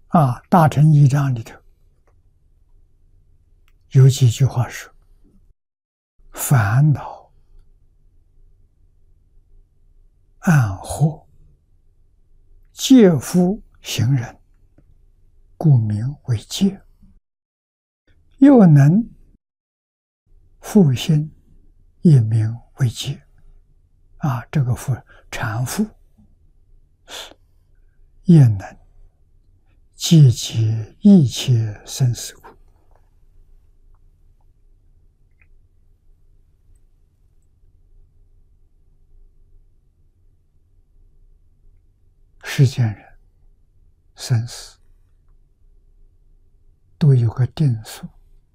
大乘义章里头有几句话说：烦恼暗惑，戒夫行人，故名为戒。又能复心，也名为戒。这个复禅复，也能戒解一切生死苦。世间人生死都有个定数，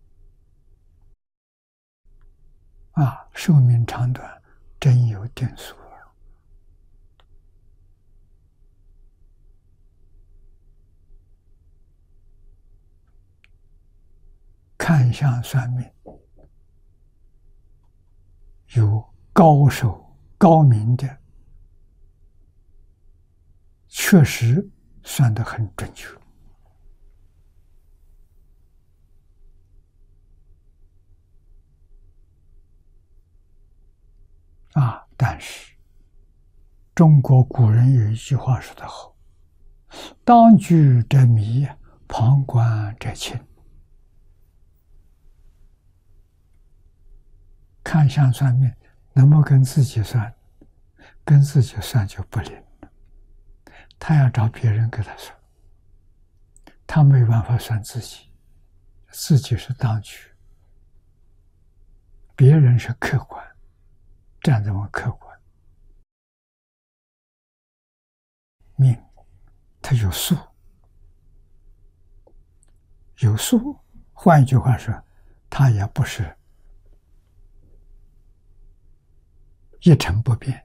寿命长短真有定数。看相算命，有高手高明的，确实算得很准确。但是中国古人有一句话说得好：当局者迷，旁观者清。看相算命，能不能跟自己算？跟自己算就不灵了。他要找别人给他算，他没办法算自己，自己是当局，别人是客观，站这么客观。命它有数，有数，换一句话说，它也不是一成不变。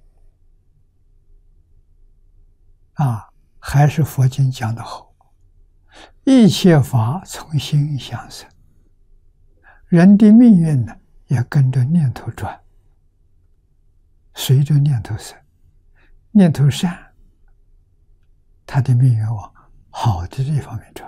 还是佛经讲得好，一切法从心想生，人的命运呢也跟着念头转，随着念头生，念头善，他的命运往好的这方面转。